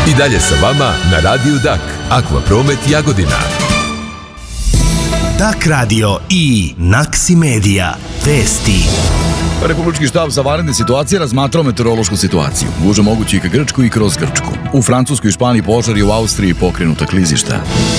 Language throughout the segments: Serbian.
I dalje sa vama na Radiju Dak, Akvapromet Jagodina. Dak radio i Naksi Medija. Vesti. Republički štab za vanredne situacije razmatrao meteorološku situaciju. Gužva mogući i ka Grčku i kroz Grčku. U Francuskoj i Španiji požari, u Austriji pokrenuta klizišta.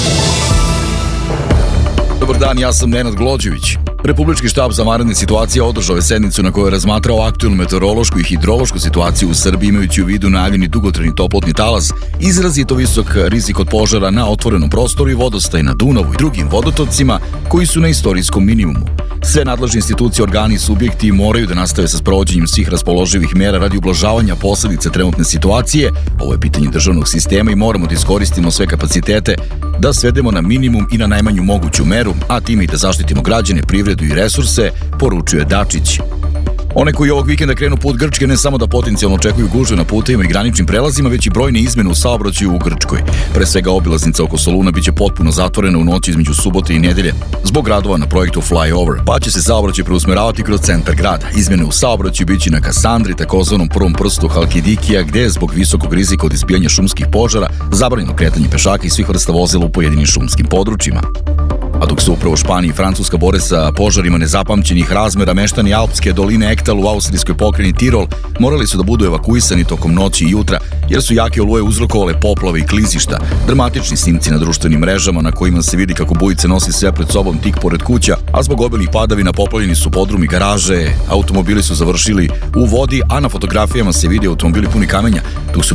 Dobar dan, ja sam Nenad Glođević. Republički štab za vanredne situacije održao je sednicu na kojoj je razmatrao aktuelnu meteorološku i hidrološku situaciju u Srbiji, imajući u vidu najavljeni dugotrajni toplotni talas, izrazito visok rizik od požara na otvorenom prostoru i vodostaj na Dunavu i drugim vodotocima koji su na istorijskom minimumu. Sve nadležne institucije, organi i subjekti moraju da nastave sa sprovođenjem svih raspoloživih mera radi ublažavanja posledica trenutne situacije. Ovo je pitanje državnog sistema i moramo da iskoristimo sve kapacitete da svedemo na minimum i na najmanju moguću meru, a time i da zaštitimo građane, privredu i resurse, poručuje Dačić. One koji ovog vikenda krenu put Grčke ne samo da potencijalno očekuju gužve na putevima i graničnim prelazima, već i brojne izmene u saobraćaju u Grčkoj. Pre svega obilaznica oko Soluna biće potpuno zatvorena u noći između subote i nedelje zbog radova na projektu Flyover, pa će se saobraćaj preusmeravati kroz centar grada. Izmene u saobraćaju biće na Kasandri, takozvanom prvom prstu Halkidikija, gde je zbog visokog rizika od izbijanja šumskih požara zabranjeno kretanje pešaka i svih vrsta vozila u pojedinim šumskim područjima. A dok se upravo Španija i Francuska bore sa požarima nezapamćenih razmera, meštani Alpske doline Ektal u austrijskoj pokrajini Tirol morali su da budu evakuisani tokom noći i jutra, jer su jake oluje uzrokovale poplave i klizišta. Dramatični snimci na društvenim mrežama na kojima se vidi kako bujice nosi sve pred sobom tik pored kuća, a zbog obilnih padavina poplavljeni su podrumi, garaže, automobili su završili u vodi, a na fotografijama se vidi automobili puni kamenja, dok su